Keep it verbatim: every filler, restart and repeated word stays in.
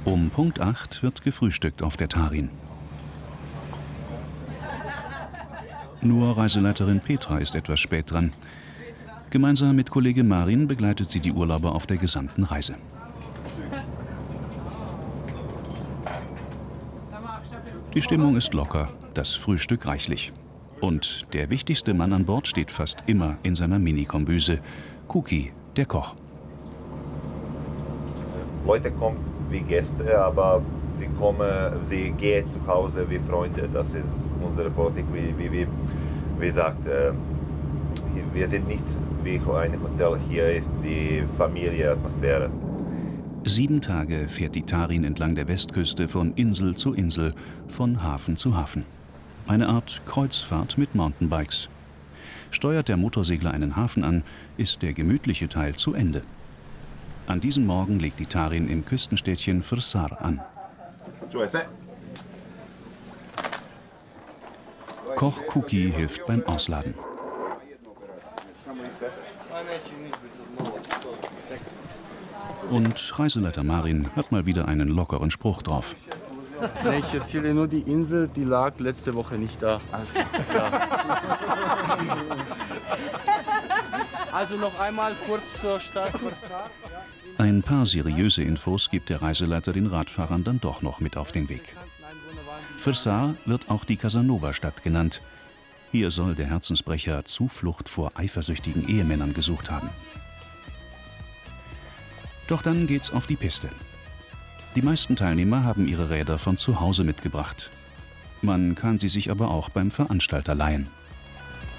Um Punkt acht wird gefrühstückt auf der Tarin. Nur Reiseleiterin Petra ist etwas spät dran. Gemeinsam mit Kollege Marin begleitet sie die Urlauber auf der gesamten Reise. Die Stimmung ist locker, das Frühstück reichlich. Und der wichtigste Mann an Bord steht fast immer in seiner Mini-Kombüse. Kuki, der Koch. Leute kommen wie Gäste, aber sie kommen, sie gehen zu Hause wie Freunde. Das ist unsere Politik, wie, wie, wie, wie gesagt. Äh, wir sind nicht wie ein Hotel, hier ist die Familienatmosphäre. Sieben Tage fährt die Tarin entlang der Westküste von Insel zu Insel, von Hafen zu Hafen. Eine Art Kreuzfahrt mit Mountainbikes. Steuert der Motorsegler einen Hafen an, ist der gemütliche Teil zu Ende. An diesem Morgen legt die Tarin im Küstenstädtchen Frsar an. Koch Kuki hilft beim Ausladen. Und Reiseleiter Marin hat mal wieder einen lockeren Spruch drauf. Nee, ich erzähle nur die Insel, die lag letzte Woche nicht da. Ja. Also noch einmal kurz zur Stadt Frsar. Ein paar seriöse Infos gibt der Reiseleiter den Radfahrern dann doch noch mit auf den Weg. Frsar wird auch die Casanova-Stadt genannt. Hier soll der Herzensbrecher Zuflucht vor eifersüchtigen Ehemännern gesucht haben. Doch dann geht's auf die Piste. Die meisten Teilnehmer haben ihre Räder von zu Hause mitgebracht. Man kann sie sich aber auch beim Veranstalter leihen.